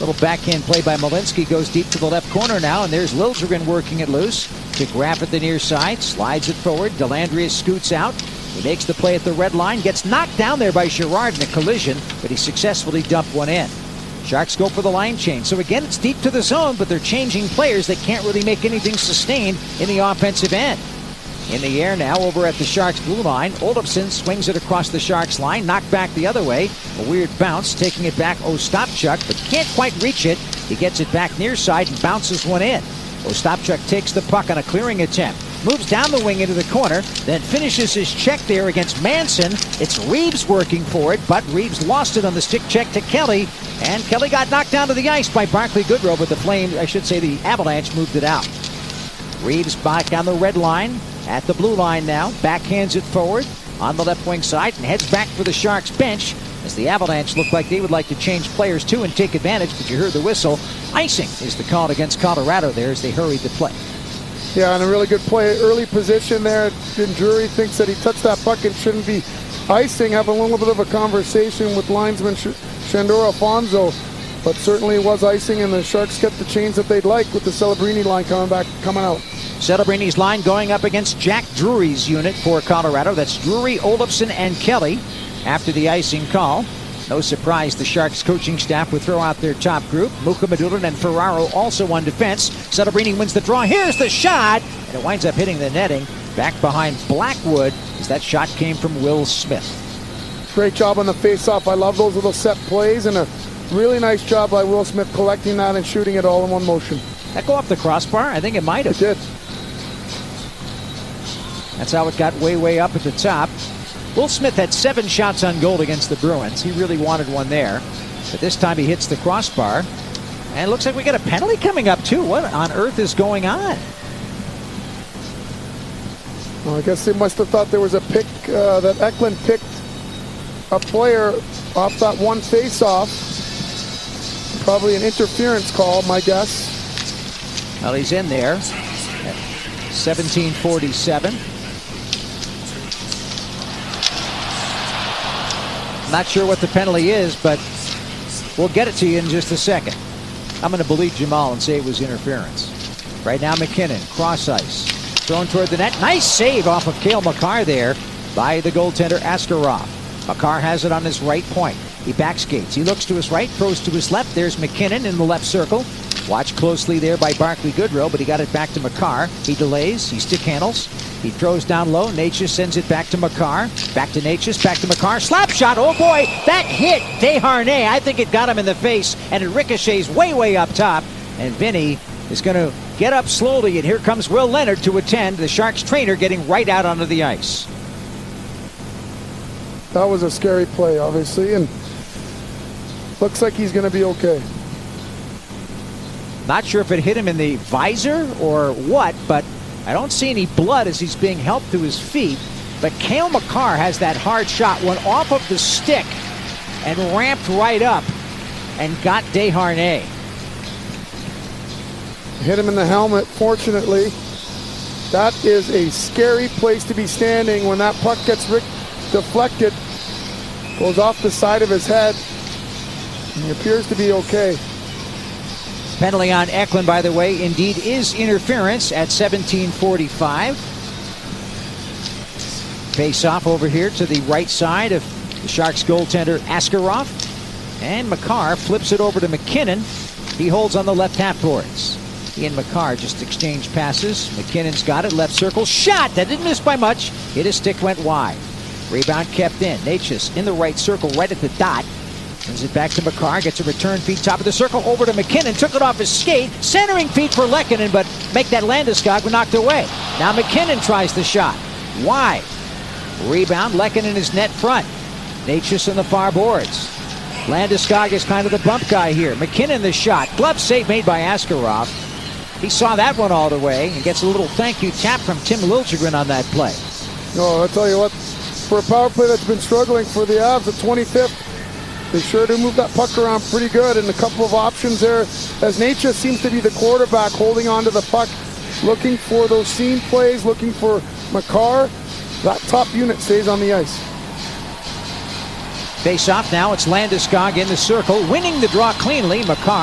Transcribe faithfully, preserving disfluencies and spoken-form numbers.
Little backhand play by Malinsky goes deep to the left corner now, and there's Liljegren working it loose. To Graf at the near side, slides it forward. Delandria scoots out. He makes the play at the red line, gets knocked down there by Girard in a collision, but he successfully dumped one in. Sharks go for the line change. So again, it's deep to the zone, but they're changing players that can't really make anything sustained in the offensive end. In the air now, over at the Sharks blue line, Olofsson swings it across the Sharks line, knocked back the other way. A weird bounce, taking it back Ostapchuk, but can't quite reach it. He gets it back near side and bounces one in. Ostapchuk takes the puck on a clearing attempt, moves down the wing into the corner, then finishes his check there against Manson. It's Reeves working for it, but Reeves lost it on the stick check to Kelly, and Kelly got knocked down to the ice by Barclay Goodrow, but the Flames, I should say the Avalanche, moved it out. Reeves back on the red line, at the blue line now, backhands it forward on the left wing side and heads back for the Sharks bench as the Avalanche look like they would like to change players too and take advantage, but you heard the whistle. Icing is the call against Colorado there as they hurried the play. Yeah, and a really good play. Early position there. And Drury thinks that he touched that puck and shouldn't be icing. Having a little bit of a conversation with linesman Sh Shandor Alfonso, but certainly it was icing, and the Sharks get the change that they'd like with the Celebrini line coming back, coming out. Celebrini's line going up against Jack Drury's unit for Colorado. That's Drury, Olofsson, and Kelly after the icing call. No surprise the Sharks coaching staff would throw out their top group. Mukhamadullin and Ferraro also on defense. Celebrini wins the draw. Here's the shot, and it winds up hitting the netting. Back behind Blackwood as that shot came from Will Smith. Great job on the face-off. I love those little set plays, and a really nice job by Will Smith collecting that and shooting it all in one motion. That go off the crossbar? I think it might have. It did. That's how it got way, way up at the top. Will Smith had seven shots on goal against the Bruins. He really wanted one there. But this time he hits the crossbar. And it looks like we got a penalty coming up, too. What on earth is going on? Well, I guess they must have thought there was a pick, uh, that Eklund picked a player off that one face-off. Probably an interference call, my guess. Well, he's in there. seventeen forty-seven. Not sure what the penalty is, but we'll get it to you in just a second. I'm going to believe Jamal and say it was interference. Right now, McKinnon, cross ice, thrown toward the net. Nice save off of Cale Makar there by the goaltender Askarov. Makar has it on his right point. He backskates. He looks to his right, throws to his left. There's McKinnon in the left circle. Watched closely there by Barclay Goodrow, but he got it back to Makar. He delays. He stick handles. He throws down low. Natchez sends it back to Makar. Back to Natchez. Back to Makar. Slap shot. Oh, boy. That hit Desharnais. I think it got him in the face, and it ricochets way, way up top. And Vinny is going to get up slowly, and here comes Will Leonard to attend. The Sharks trainer getting right out onto the ice. That was a scary play, obviously, and looks like he's going to be okay. Not sure if it hit him in the visor or what, but I don't see any blood as he's being helped to his feet. But Cale Makar has that hard shot, went off of the stick and ramped right up and got Desharnais. Hit him in the helmet, fortunately. That is a scary place to be standing when that puck gets deflected, goes off the side of his head. He appears to be okay. Penalty on Eklund, by the way, indeed is interference at seventeen forty-five. Face off over here to the right side of the Sharks goaltender Askarov. And Makar flips it over to McKinnon. He holds on the left half boards. He and Makar just exchange passes. McKinnon's got it, left circle. Shot! That didn't miss by much. Hit his stick, went wide. Rebound kept in. Natchez in the right circle, right at the dot. Sends it back to Makar, gets a return feed, top of the circle, over to McKinnon, took it off his skate, centering feed for Lehkonen, but make that Landeskog knocked away. Now McKinnon tries the shot, wide. Rebound, Lehkonen is net front. Natchez on the far boards. Landeskog is kind of the bump guy here. McKinnon the shot, glove save made by Askarov. He saw that one all the way and gets a little thank you tap from Tim Liljegren on that play. No, I'll tell you what, for a power play that's been struggling for the Avs at twenty-fifth, they sure do move that puck around pretty good, and a couple of options there as Natchez seems to be the quarterback holding on to the puck, looking for those seam plays, looking for Makar. That top unit stays on the ice. Face off now, it's Landeskog in the circle, winning the draw cleanly. Makar